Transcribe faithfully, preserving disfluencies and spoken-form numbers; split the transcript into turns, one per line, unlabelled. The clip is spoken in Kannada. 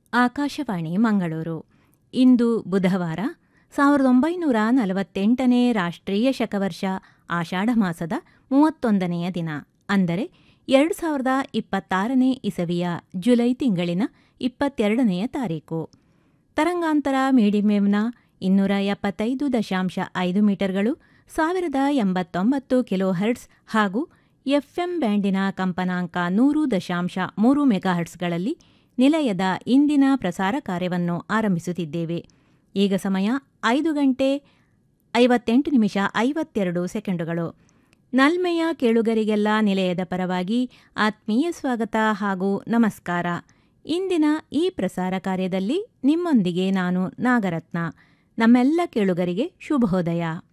ಆಕಾಶವಾಣಿ ಮಂಗಳೂರು. ಇಂದು ಬುಧವಾರ, ಸಾವಿರದ ಒಂಬೈನೂರ ನಲವತ್ತೆಂಟನೇ ರಾಷ್ಟ್ರೀಯ ಶಕವರ್ಷ ಆಷಾಢ ಮಾಸದ ಮೂವತ್ತೊಂದನೆಯ ದಿನ, ಅಂದರೆ ಎರಡು ಸಾವಿರದ ಇಪ್ಪತ್ತಾರನೇ ಇಸವಿಯ ಜುಲೈ ತಿಂಗಳಿನ ಇಪ್ಪತ್ತೆರಡನೆಯ ತಾರೀಕು. ತರಂಗಾಂತರ ಮೀಡಿಯಂನ ಇನ್ನೂರ ಎಪ್ಪತ್ತೈದು ದಶಾಂಶ ಐದು ಮೀಟರ್ಗಳು, ಸಾವಿರದ ಎಂಬತ್ತೊಂಬತ್ತು ಕಿಲೋ ಹರ್ಟ್ಸ್ ಹಾಗೂ ಎಫ್ಎಂ ಬ್ಯಾಂಡಿನ ಕಂಪನಾಂಕ ನೂರು ದಶಾಂಶ ಮೂರು ಮೆಗಾಹರ್ಟ್ಸ್ಗಳಲ್ಲಿ ನಿಲಯದ ಇಂದಿನ ಪ್ರಸಾರ ಕಾರ್ಯವನ್ನು ಆರಂಭಿಸುತ್ತಿದ್ದೇವೆ. ಈಗ ಸಮಯ ಐದು ಗಂಟೆ ಐವತ್ತೆಂಟು ನಿಮಿಷ ಐವತ್ತೆರಡು ಸೆಕೆಂಡುಗಳು. ನಲ್ಮೆಯ ಕೇಳುಗರಿಗೆಲ್ಲ ನಿಲಯದ ಪರವಾಗಿ ಆತ್ಮೀಯ ಸ್ವಾಗತ ಹಾಗೂ ನಮಸ್ಕಾರ. ಇಂದಿನ ಈ ಪ್ರಸಾರ ಕಾರ್ಯದಲ್ಲಿ ನಿಮ್ಮೊಂದಿಗೆ ನಾನು ನಾಗರತ್ನ. ನಮ್ಮೆಲ್ಲ ಕೇಳುಗರಿಗೆ ಶುಭೋದಯ.